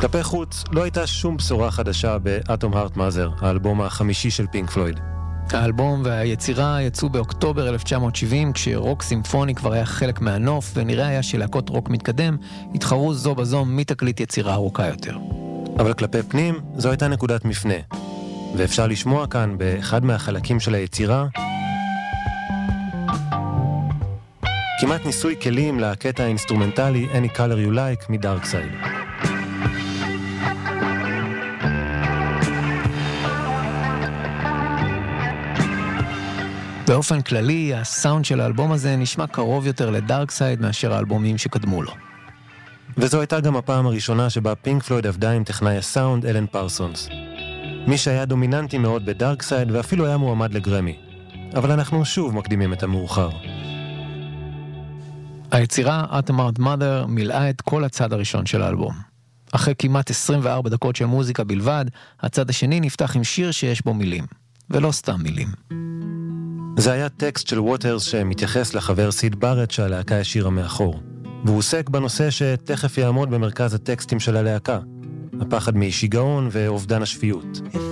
כלפי חוץ לא הייתה שום בשורה חדשה ב-Atom Heart Mother, האלבום החמישי של פינק פלויד. האלבום והיצירה יצאו באוקטובר 1970, כשרוק סימפוני כבר היה חלק מהנוף, ונראה היה שלהקות רוק מתקדם התחרו זו בזו מתקליט יצירה ארוכה יותר. אבל כלפי פנים זו הייתה נקודת מפנה, ואפשר לשמוע כאן באחד מהחלקים של היצירה כמעט ניסוי כלים לקטע האינסטרומנטלי Any Color You Like מ-Dark Side. באופן כללי, הסאונד של האלבום הזה נשמע קרוב יותר לדארק סייד מאשר האלבומים שקדמו לו. וזו הייתה גם הפעם הראשונה שבה פינק פלויד עבדה עם טכנאי הסאונד אלן פרסונס. מי שהיה דומיננטי מאוד בדארק סייד ואפילו היה מועמד לגרמי. אבל אנחנו שוב מקדימים את המאוחר. היצירה Atom Heart Mother מילאה את כל הצד הראשון של האלבום. אחרי כמעט 24 דקות של מוזיקה בלבד, הצד השני נפתח עם שיר שיש בו מילים, ולא סתם מילים. זה היה טקסט של ווטרס שמתייחס לחבר סיד בארט שהלהקה השאירה מאחור, והוא עוסק בנושא שתכף יעמוד במרכז הטקסטים של הלהקה, הפחד משיגעון ואובדן השפיות.